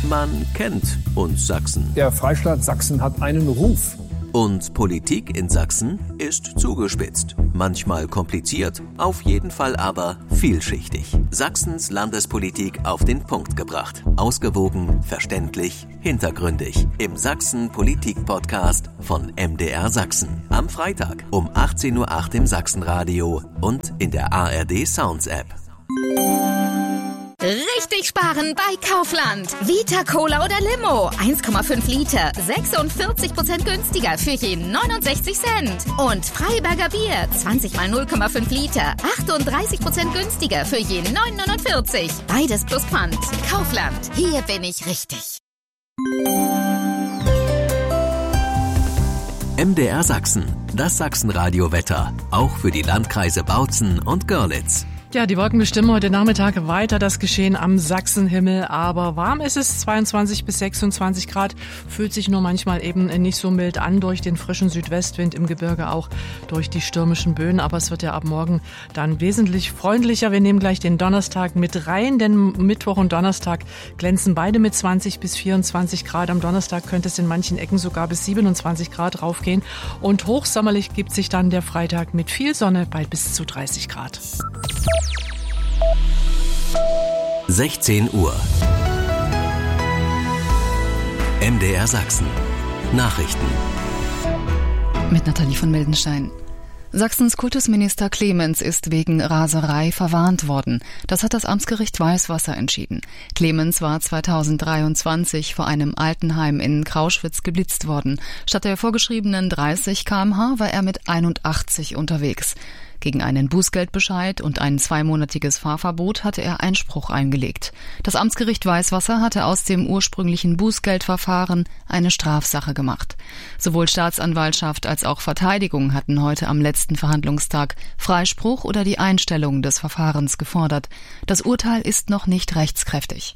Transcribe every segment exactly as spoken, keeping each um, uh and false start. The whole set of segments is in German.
Man kennt uns Sachsen. Der Freistaat Sachsen hat einen Ruf. Und Politik in Sachsen ist zugespitzt. Manchmal kompliziert, auf jeden Fall aber vielschichtig. Sachsens Landespolitik auf den Punkt gebracht. Ausgewogen, verständlich, hintergründig. Im Sachsen-Politik-Podcast von M D R Sachsen. Am Freitag um achtzehn Uhr acht im Sachsenradio und in der A R D Sounds App. Richtig sparen bei Kaufland. Vita Cola oder Limo. eins Komma fünf Liter. sechsundvierzig Prozent günstiger für je neunundsechzig Cent. Und Freiberger Bier. zwanzig mal null Komma fünf Liter. achtunddreißig Prozent günstiger für je neun Komma neunundvierzig. Beides plus Pfand. Kaufland. Hier bin ich richtig. M D R Sachsen. Das Sachsenradio-Wetter. Auch für die Landkreise Bautzen und Görlitz. Ja, die Wolken bestimmen heute Nachmittag weiter das Geschehen am Sachsenhimmel, aber warm ist es, zweiundzwanzig bis sechsundzwanzig Grad, fühlt sich nur manchmal eben nicht so mild an durch den frischen Südwestwind im Gebirge, auch durch die stürmischen Böen, aber es wird ja ab morgen dann wesentlich freundlicher. Wir nehmen gleich den Donnerstag mit rein, denn Mittwoch und Donnerstag glänzen beide mit zwanzig bis vierundzwanzig Grad. Am Donnerstag könnte es in manchen Ecken sogar bis siebenundzwanzig Grad raufgehen und hochsommerlich gibt sich dann der Freitag mit viel Sonne bei bis zu dreißig Grad. sechzehn Uhr. M D R Sachsen. Nachrichten. Mit Nathalie von Mildenstein. Sachsens Kultusminister Clemens ist wegen Raserei verwarnt worden. Das hat das Amtsgericht Weißwasser entschieden. Clemens war zweitausenddreiundzwanzig vor einem Altenheim in Krauschwitz geblitzt worden. Statt der vorgeschriebenen dreißig Kilometer pro Stunde war er mit einundachtzig unterwegs. Gegen einen Bußgeldbescheid und ein zweimonatiges Fahrverbot hatte er Einspruch eingelegt. Das Amtsgericht Weißwasser hatte aus dem ursprünglichen Bußgeldverfahren eine Strafsache gemacht. Sowohl Staatsanwaltschaft als auch Verteidigung hatten heute am letzten Verhandlungstag Freispruch oder die Einstellung des Verfahrens gefordert. Das Urteil ist noch nicht rechtskräftig.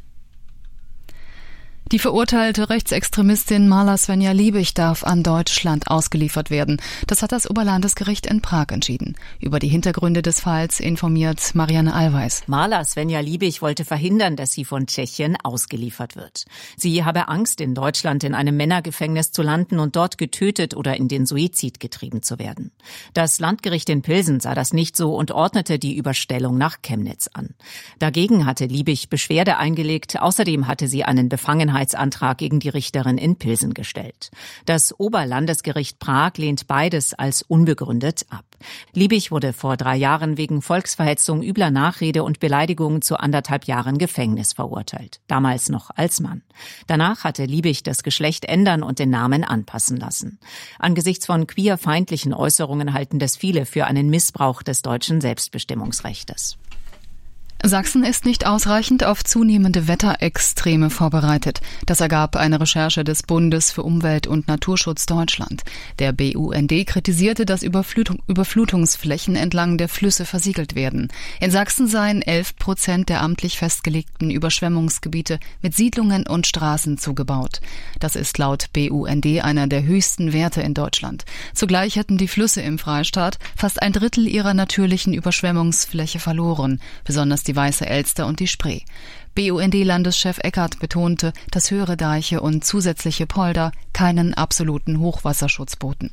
Die verurteilte Rechtsextremistin Marla Svenja Liebig darf an Deutschland ausgeliefert werden. Das hat das Oberlandesgericht in Prag entschieden. Über die Hintergründe des Falls informiert Marianne Allweis. Marla Svenja Liebig wollte verhindern, dass sie von Tschechien ausgeliefert wird. Sie habe Angst, in Deutschland in einem Männergefängnis zu landen und dort getötet oder in den Suizid getrieben zu werden. Das Landgericht in Pilsen sah das nicht so und ordnete die Überstellung nach Chemnitz an. Dagegen hatte Liebig Beschwerde eingelegt. Außerdem hatte sie einen Befangenheitsantrag gegen die Richterin in Pilsen gestellt. Das Oberlandesgericht Prag lehnt beides als unbegründet ab. Liebig wurde vor drei Jahren wegen Volksverhetzung, übler Nachrede und Beleidigung zu anderthalb Jahren Gefängnis verurteilt. Damals noch als Mann. Danach hatte Liebig das Geschlecht ändern und den Namen anpassen lassen. Angesichts von queerfeindlichen Äußerungen halten das viele für einen Missbrauch des deutschen Selbstbestimmungsrechtes. Sachsen ist nicht ausreichend auf zunehmende Wetterextreme vorbereitet. Das ergab eine Recherche des Bundes für Umwelt und Naturschutz Deutschland. Der B U N D kritisierte, dass Überflutung, Überflutungsflächen entlang der Flüsse versiegelt werden. In Sachsen seien elf Prozent der amtlich festgelegten Überschwemmungsgebiete mit Siedlungen und Straßen zugebaut. Das ist laut B U N D einer der höchsten Werte in Deutschland. Zugleich hätten die Flüsse im Freistaat fast ein Drittel ihrer natürlichen Überschwemmungsfläche verloren, besonders die Weiße Elster und die Spree. B U N D-Landeschef Eckert betonte, dass höhere Deiche und zusätzliche Polder keinen absoluten Hochwasserschutz boten.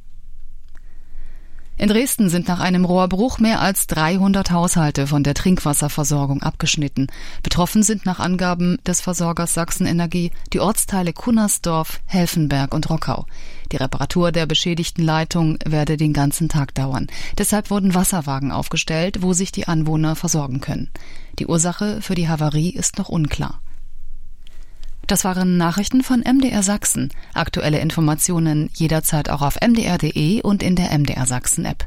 In Dresden sind nach einem Rohrbruch mehr als dreihundert Haushalte von der Trinkwasserversorgung abgeschnitten. Betroffen sind nach Angaben des Versorgers Sachsenenergie die Ortsteile Kunnersdorf, Helfenberg und Rockau. Die Reparatur der beschädigten Leitung werde den ganzen Tag dauern. Deshalb wurden Wasserwagen aufgestellt, wo sich die Anwohner versorgen können. Die Ursache für die Havarie ist noch unklar. Das waren Nachrichten von M D R Sachsen. Aktuelle Informationen jederzeit auch auf m d r punkt d e und in der M D R Sachsen App.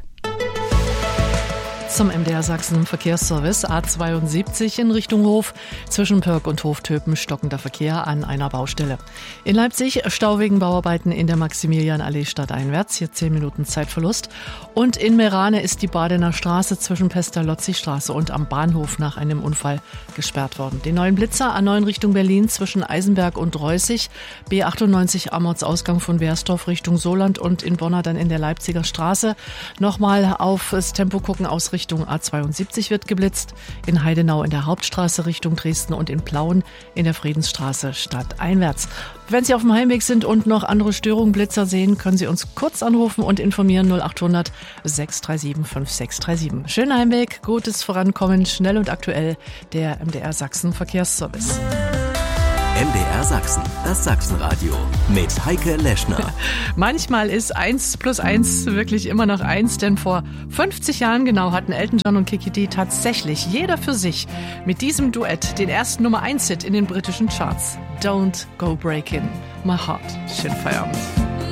Zum M D R Sachsen Verkehrsservice A zweiundsiebzig in Richtung Hof. Zwischen Pörk und Hoftöpen stockender Verkehr an einer Baustelle. In Leipzig Stau wegen Bauarbeiten in der Maximilianallee stadteinwärts. Hier zehn Minuten Zeitverlust. Und in Meerane ist die Badener Straße zwischen Pestalozzi-Straße und am Bahnhof nach einem Unfall gesperrt worden. Den neuen Blitzer A neun Richtung Berlin zwischen Eisenberg und Reußig. B achtundneunzig am Ortsausgang von Wersdorf Richtung Soland und in Bonner dann in der Leipziger Straße. Nochmal auf das Tempo gucken aus Richtung Richtung A zweiundsiebzig wird geblitzt, in Heidenau in der Hauptstraße Richtung Dresden und in Plauen in der Friedensstraße stadteinwärts. Wenn Sie auf dem Heimweg sind und noch andere Störungen, Blitzer sehen, können Sie uns kurz anrufen und informieren null achthundert sechs drei sieben fünf sechs drei sieben. Schönen Heimweg, gutes Vorankommen, schnell und aktuell, der M D R Sachsen Verkehrsservice. M D R Sachsen, das Sachsenradio mit Heike Leschner. Manchmal ist eins plus eins wirklich immer noch eins, denn vor fünfzig Jahren genau hatten Elton John und Kiki Dee tatsächlich jeder für sich mit diesem Duett den ersten Nummer eins Hit in den britischen Charts. Don't Go Breaking My Heart. Schönen Feierabend.